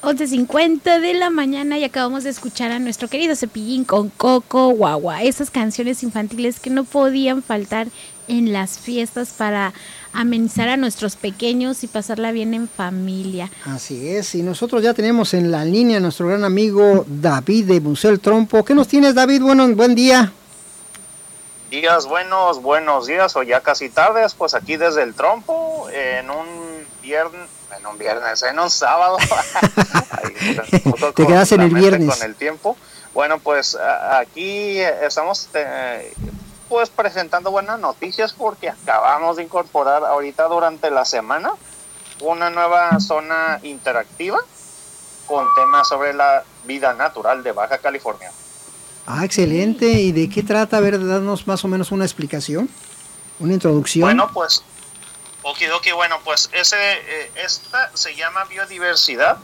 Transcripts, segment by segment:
11:50 de la mañana y acabamos de escuchar a nuestro querido Cepillín con Coco Guagua. Esas canciones infantiles que no podían faltar en las fiestas para amenizar a nuestros pequeños y pasarla bien en familia. Así es, y nosotros ya tenemos en la línea a nuestro gran amigo David de Museo El Trompo. ¿Qué nos tienes, David? Buen día. Días buenos días, o ya casi tardes, pues aquí desde El Trompo, en un sábado. Te quedas en el viernes. Con el tiempo. Bueno, pues aquí estamos pues presentando buenas noticias porque acabamos de incorporar ahorita durante la semana una nueva zona interactiva con temas sobre la vida natural de Baja California. Ah, excelente. ¿Y de qué trata? A ver, danos más o menos una explicación, una introducción. Bueno, pues, okidoki, esta se llama Biodiversidad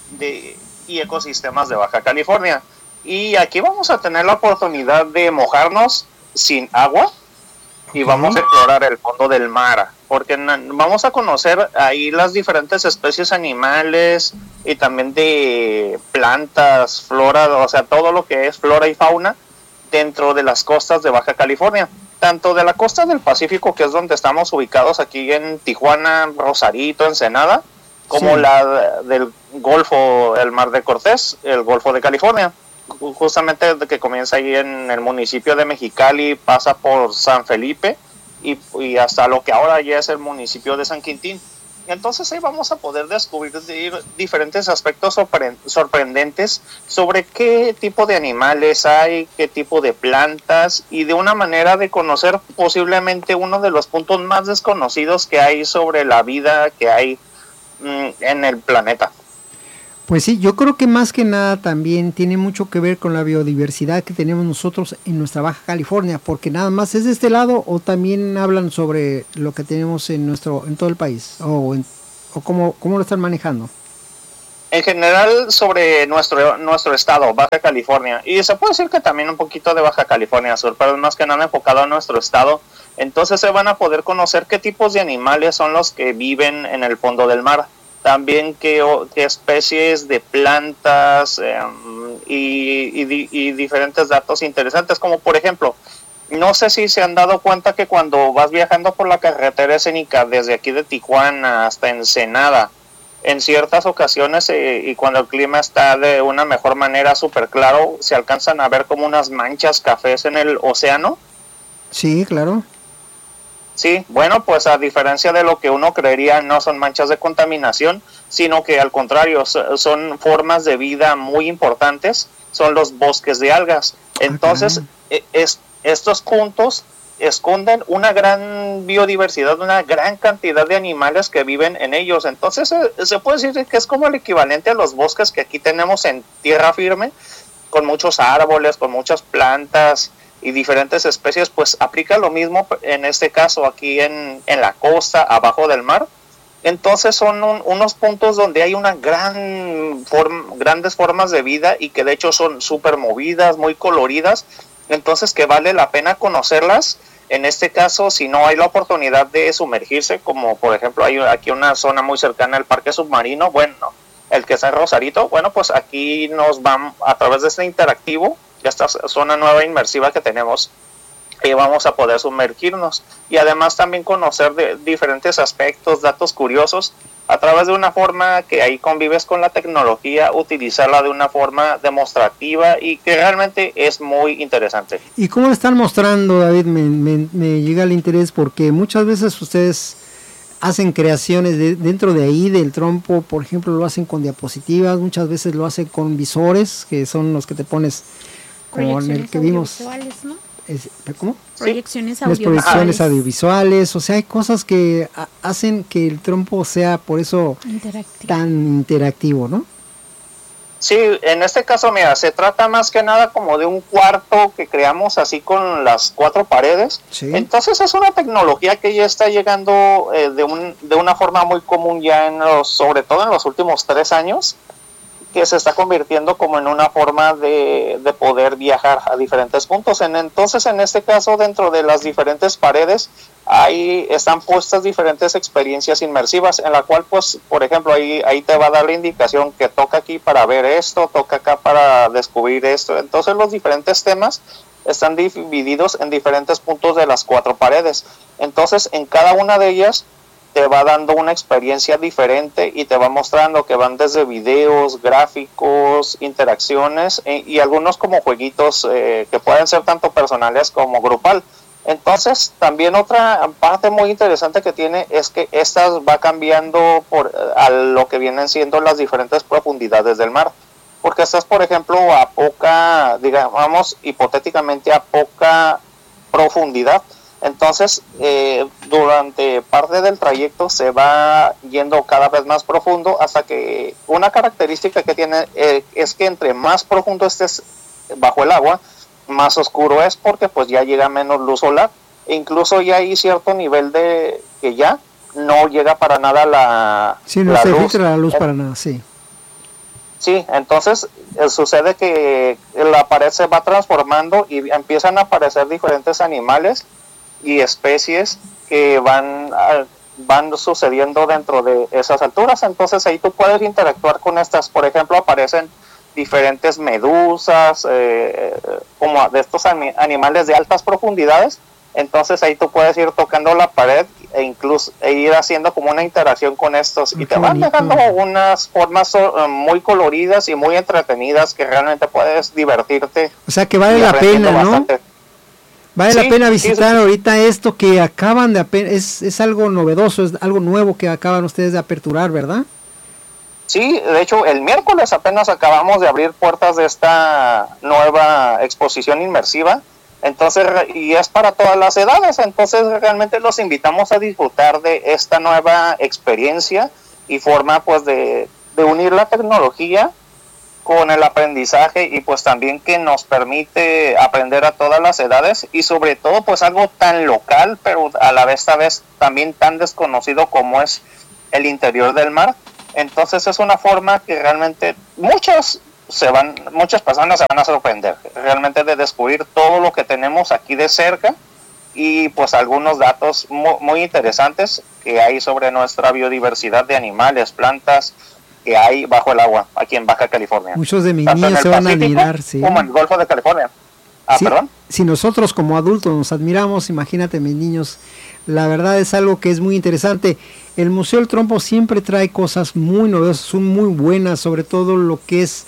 y Ecosistemas de Baja California. Y aquí vamos a tener la oportunidad de mojarnos sin agua y vamos a explorar el fondo del mar, porque vamos a conocer ahí las diferentes especies animales y también de plantas, flora, o sea, todo lo que es flora y fauna dentro de las costas de Baja California, tanto de la costa del Pacífico, que es donde estamos ubicados aquí en Tijuana, Rosarito, Ensenada, como la del Golfo, el Mar de Cortés, el Golfo de California, justamente desde que comienza ahí en el municipio de Mexicali, pasa por San Felipe y hasta lo que ahora ya es el municipio de San Quintín. Entonces ahí vamos a poder descubrir diferentes aspectos sorprendentes sobre qué tipo de animales hay, qué tipo de plantas, y de una manera de conocer posiblemente uno de los puntos más desconocidos que hay sobre la vida que hay en el planeta. Pues sí, yo creo que más que nada también tiene mucho que ver con la biodiversidad que tenemos nosotros en nuestra Baja California, porque nada más es de este lado, o también hablan sobre lo que tenemos en todo el país, o cómo lo están manejando. En general sobre nuestro estado, Baja California, y se puede decir que también un poquito de Baja California Sur, pero es más que nada enfocado a nuestro estado. Entonces se van a poder conocer qué tipos de animales son los que viven en el fondo del mar. También qué especies de plantas y diferentes datos interesantes, como por ejemplo, no sé si se han dado cuenta que cuando vas viajando por la carretera escénica desde aquí de Tijuana hasta Ensenada, en ciertas ocasiones y cuando el clima está de una mejor manera súper claro, se alcanzan a ver como unas manchas cafés en el océano. Sí, claro. Sí, bueno, pues a diferencia de lo que uno creería, no son manchas de contaminación, sino que al contrario, son formas de vida muy importantes, son los bosques de algas. Entonces, estos puntos esconden una gran biodiversidad, una gran cantidad de animales que viven en ellos. Entonces, se puede decir que es como el equivalente a los bosques que aquí tenemos en tierra firme, con muchos árboles, con muchas plantas y diferentes especies. Pues aplica lo mismo en este caso aquí en la costa, abajo del mar. Entonces son unos puntos donde hay una grandes formas de vida y que de hecho son súper movidas, muy coloridas, entonces que vale la pena conocerlas. En este caso, si no hay la oportunidad de sumergirse, como por ejemplo hay aquí una zona muy cercana al parque submarino, bueno, el que está en Rosarito, bueno, pues aquí nos van a través de este interactivo, esta zona nueva inmersiva que tenemos, y vamos a poder sumergirnos y además también conocer de diferentes aspectos, datos curiosos, a través de una forma que ahí convives con la tecnología, utilizarla de una forma demostrativa y que realmente es muy interesante. ¿Y cómo lo están mostrando, David? Me llega el interés porque muchas veces ustedes hacen creaciones dentro de ahí del trompo, por ejemplo, lo hacen con diapositivas, muchas veces lo hacen con visores, que son los que te pones como en el que vimos, ¿no? ¿Cómo? Proyecciones audiovisuales. Las proyecciones audiovisuales, o sea, hay cosas que hacen que el trompo sea por eso tan interactivo, ¿no? Sí, en este caso, mira, se trata más que nada como de un cuarto que creamos así con las 4 paredes. Sí. Entonces es una tecnología que ya está llegando de una forma muy común ya sobre todo en los últimos 3 años, que se está convirtiendo como en una forma de poder viajar a diferentes puntos. Entonces, en este caso, dentro de las diferentes paredes, ahí están puestas diferentes experiencias inmersivas, en la cual, pues, por ejemplo, ahí te va a dar la indicación que toca aquí para ver esto, toca acá para descubrir esto. Entonces, los diferentes temas están divididos en diferentes puntos de las 4 paredes. Entonces, en cada una de ellas te va dando una experiencia diferente y te va mostrando que van desde videos, gráficos, interacciones y algunos como jueguitos que pueden ser tanto personales como grupal. Entonces, también otra parte muy interesante que tiene es que estas va cambiando a lo que vienen siendo las diferentes profundidades del mar. Porque estás, por ejemplo, a poca, digamos, hipotéticamente a poca profundidad. Entonces, durante parte del trayecto se va yendo cada vez más profundo hasta que una característica que tiene es que entre más profundo estés bajo el agua, más oscuro es, porque pues ya llega menos luz solar e incluso ya hay cierto nivel de que ya no llega para nada la se luz. filtra la luz para nada, sí. Sí, entonces sucede que la pared se va transformando y empiezan a aparecer diferentes animales y especies que van sucediendo dentro de esas alturas. Entonces ahí tú puedes interactuar con estas. Por ejemplo, aparecen diferentes medusas, como de estos animales de altas profundidades. Entonces ahí tú puedes ir tocando la pared e ir haciendo como una interacción con estos, y te van dejando unas formas muy coloridas y muy entretenidas que realmente puedes divertirte. O sea que vale la pena, ¿no? Bastante. Vale la pena visitar ahorita esto que acaban de es algo novedoso, es algo nuevo que acaban ustedes de aperturar, ¿verdad? Sí, de hecho el miércoles apenas acabamos de abrir puertas de esta nueva exposición inmersiva. Entonces, y es para todas las edades, entonces realmente los invitamos a disfrutar de esta nueva experiencia y forma pues de unir la tecnología con el aprendizaje, y pues también que nos permite aprender a todas las edades, y sobre todo pues algo tan local pero a la vez también tan desconocido como es el interior del mar. Entonces es una forma que realmente muchas personas se van a sorprender realmente de descubrir todo lo que tenemos aquí de cerca, y pues algunos datos muy interesantes que hay sobre nuestra biodiversidad de animales, plantas que hay bajo el agua aquí en Baja California. Muchos de mis niños se van a admirar, sí. Como en el Golfo de California. Sí, ¿perdón? Si nosotros como adultos nos admiramos, imagínate mis niños. La verdad es algo que es muy interesante. El Museo del Trompo siempre trae cosas muy novedosas, son muy buenas, sobre todo lo que es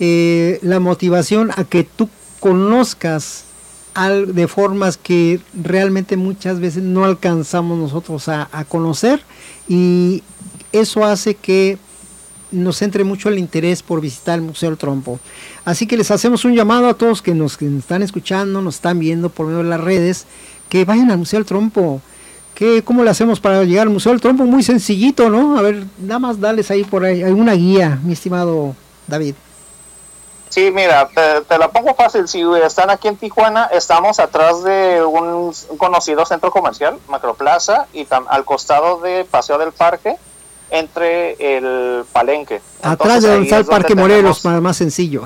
la motivación a que tú conozcas de formas que realmente muchas veces no alcanzamos nosotros a conocer, y eso hace que nos entre mucho el interés por visitar el Museo del Trompo. Así que les hacemos un llamado a todos que nos están escuchando, nos están viendo por medio de las redes, que vayan al Museo del Trompo. ¿Cómo le hacemos para llegar al Museo del Trompo? Muy sencillito, ¿no? A ver, nada más dales ahí por ahí alguna guía, mi estimado David. Sí, mira, te la pongo fácil. Si están aquí en Tijuana, estamos atrás de un conocido centro comercial, Macroplaza, y al costado de Paseo del Parque, entre el Palenque. Atrás de donde está el Parque Morelos, más sencillo.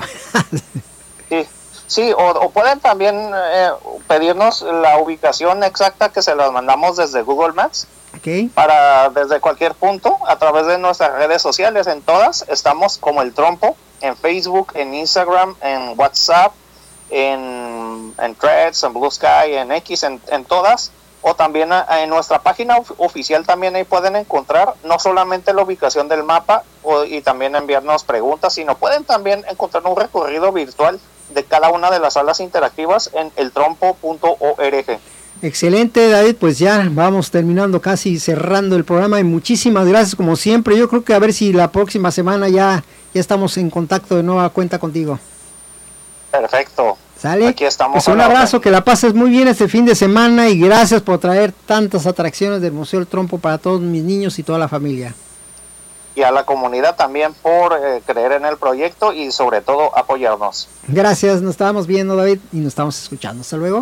Sí, o pueden también pedirnos la ubicación exacta, que se las mandamos desde Google Maps. Okay. Desde cualquier punto, a través de nuestras redes sociales. En todas estamos como El Trompo, en Facebook, en Instagram, en WhatsApp, en Threads, en Blue Sky, en X, en todas. O también en nuestra página oficial también ahí pueden encontrar no solamente la ubicación del mapa y también enviarnos preguntas, sino pueden también encontrar un recorrido virtual de cada una de las salas interactivas en eltrompo.org. Excelente, David, pues ya vamos terminando, casi cerrando el programa, y muchísimas gracias como siempre. Yo creo que a ver si la próxima semana ya estamos en contacto de nueva cuenta contigo. Perfecto. ¿Sale? Aquí estamos. Pues un abrazo, que la pases muy bien este fin de semana, y gracias por traer tantas atracciones del Museo del Trompo para todos mis niños y toda la familia. Y a la comunidad también por creer en el proyecto y sobre todo apoyarnos. Gracias, nos estábamos viendo, David, y nos estamos escuchando. Hasta luego.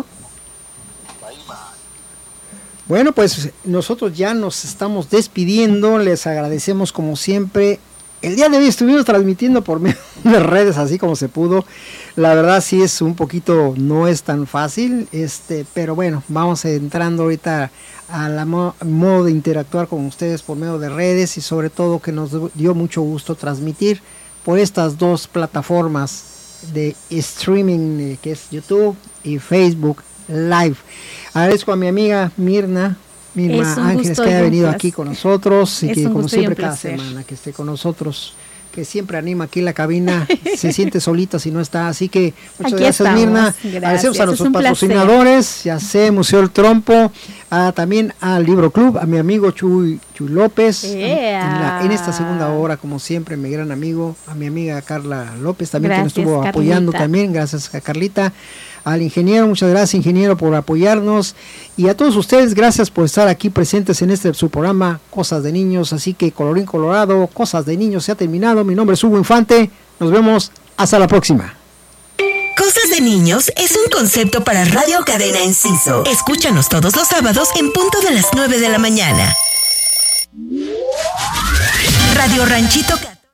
Bueno, pues nosotros ya nos estamos despidiendo. Les agradecemos como siempre el día de hoy estuvimos transmitiendo por medio de redes así como se pudo. La verdad sí es un poquito, no es tan fácil, pero bueno, vamos entrando ahorita a la modo de interactuar con ustedes por medio de redes y sobre todo que nos dio mucho gusto transmitir por estas dos plataformas de streaming que es YouTube y Facebook Live. Agradezco a mi amiga Mirna Ángeles que haya venido aquí con nosotros y que como siempre cada semana que esté con nosotros, que siempre anima aquí la cabina, se siente solita si no está, así que muchas aquí gracias estamos. Mirna, agradecemos a nuestros patrocinadores, ya sé, Museo del Trompo, también al Libro Club, a mi amigo Chuy López, en esta segunda hora como siempre, mi gran amigo, a mi amiga Carla López también, gracias, que nos estuvo apoyando también, gracias a Carlita. Al ingeniero, muchas gracias ingeniero por apoyarnos y a todos ustedes gracias por estar aquí presentes en su programa Cosas de Niños, así que colorín colorado, Cosas de Niños se ha terminado, mi nombre es Hugo Infante, nos vemos hasta la próxima. Cosas de Niños es un concepto para Radio Cadena Enciso. Escúchanos todos los sábados en punto de las 9 de la mañana. Radio Ranchito